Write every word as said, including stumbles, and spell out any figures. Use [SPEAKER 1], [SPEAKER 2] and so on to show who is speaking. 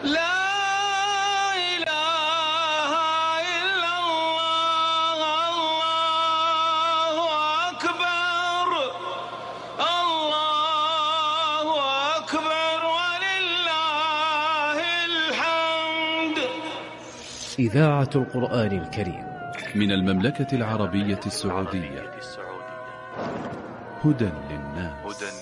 [SPEAKER 1] لا إله إلا الله. الله أكبر الله أكبر ولله الحمد.
[SPEAKER 2] إذاعة القرآن الكريم
[SPEAKER 3] من المملكة العربية السعودية. هدى للناس.